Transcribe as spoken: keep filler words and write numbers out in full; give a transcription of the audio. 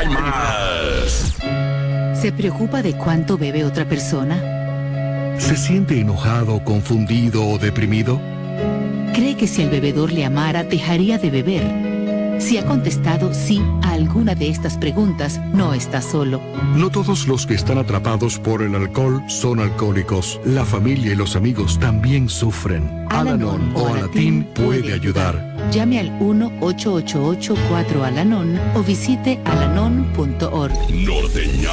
más. ¿Se preocupa de cuánto bebe otra persona? ¿Se siente enojado, confundido o deprimido? ¿Cree que si el bebedor le amara, dejaría de beber? Si ha contestado sí a alguna de estas preguntas, no está solo. No todos los que están atrapados por el alcohol son alcohólicos. La familia y los amigos también sufren. Al-Anon o Alatín puede ayudar. Llame al uno ocho ocho ocho cuatro Al-Anon o visite alanon punto org. Norteña.